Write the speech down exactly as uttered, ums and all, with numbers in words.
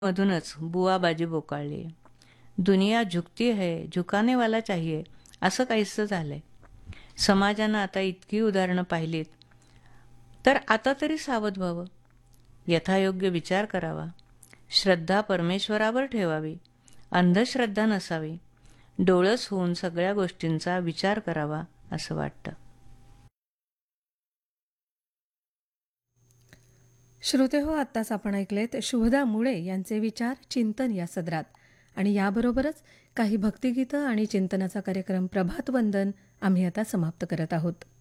मधूनच बुवाबाजी बोकाळली. दुनिया झुकती है, झुकाने वाला चाहिए, असं काहीसं झालंय. समाजानं आता इतकी उदाहरणं पाहिलीत, तर आता तरी सावध व्हावं. यथायोग्य विचार करावा. श्रद्धा परमेश्वरावर ठेवावी. अंधश्रद्धा नसावी. डोळस होऊन सगळ्या गोष्टींचा विचार करावा असं वाटतं. श्रोते हो, आत्ताच आपण ऐकलेत शुभदा मुळे यांचे विचार चिंतन या सदरात. आणि याबरोबरच काही भक्तिगीतं आणि चिंतनाचा कार्यक्रम प्रभात वंदन आम्ही आता समाप्त करत आहोत.